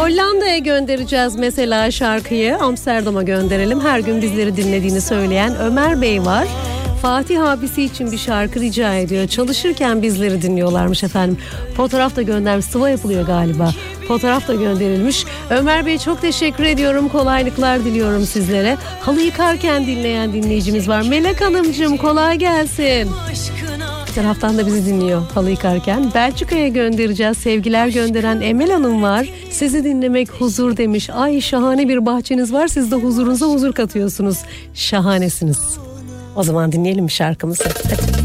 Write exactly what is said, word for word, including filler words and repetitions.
Hollanda'ya göndereceğiz mesela şarkıyı. Amsterdam'a gönderelim. Her gün bizleri dinlediğini söyleyen Ömer Bey var. Fatih abisi için bir şarkı rica ediyor. Çalışırken bizleri dinliyorlarmış efendim. Fotoğraf da göndermiş. Sıva yapılıyor galiba. Fotoğraf da gönderilmiş. Ömer Bey çok teşekkür ediyorum. Kolaylıklar diliyorum sizlere. Halı yıkarken dinleyen dinleyicimiz var. Melek Hanımcığım kolay gelsin. Bir taraftan da bizi dinliyor halı yıkarken. Belçika'ya göndereceğiz. Sevgiler gönderen Emel Hanım var. Sizi dinlemek huzur demiş. Ay şahane bir bahçeniz var. Siz de huzurunuza huzur katıyorsunuz. Şahanesiniz. O zaman dinleyelim şarkımızı. Hadi.